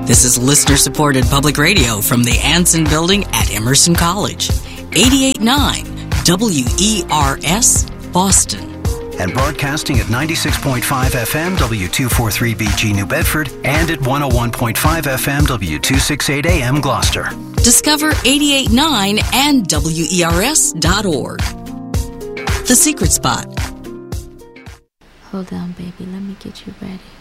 This is listener-supported public radio from the Anson Building at Emerson College. 88.9 WERS, Boston. And broadcasting at 96.5 FM W243BG New Bedford and at 101.5 FM W268 AM Gloucester. Discover 88.9 and WERS.org. The Secret Spot. Hold on, baby. Let me get you ready.